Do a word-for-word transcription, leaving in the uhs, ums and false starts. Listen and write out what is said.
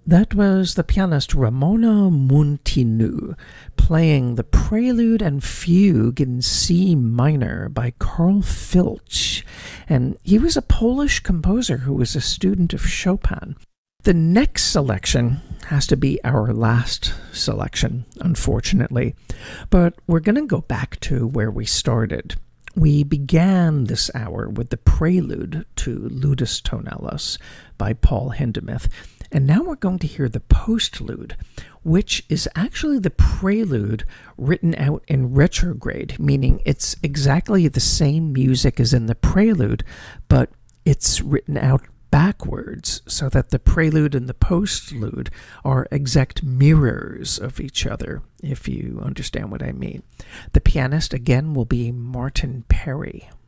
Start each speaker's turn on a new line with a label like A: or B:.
A: That was the pianist Ramona Munteanu playing the Prelude and Fugue in C minor by Karl Filch, and he was a Polish composer who was a student of Chopin. The next selection has to be our last selection, unfortunately, but we're going to go back to where we started. We began this hour with the Prelude to Ludus Tonellus by Paul Hindemith, and now we're going to hear the Postlude, which is actually the prelude written out in retrograde, meaning it's exactly the same music as in the prelude, but it's written out backwards so that the prelude and the postlude are exact mirrors of each other, if you understand what I mean. The pianist again will be Martin Perry.